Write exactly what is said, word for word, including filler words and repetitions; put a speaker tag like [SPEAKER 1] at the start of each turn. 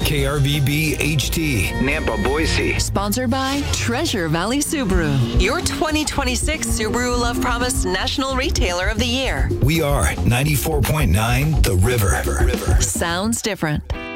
[SPEAKER 1] K R V B H T, Nampa, Boise.
[SPEAKER 2] Sponsored by Treasure Valley Subaru, your twenty twenty-six Subaru Love Promise National Retailer of the Year.
[SPEAKER 1] We are ninety-four point nine The River. River.
[SPEAKER 2] Sounds different.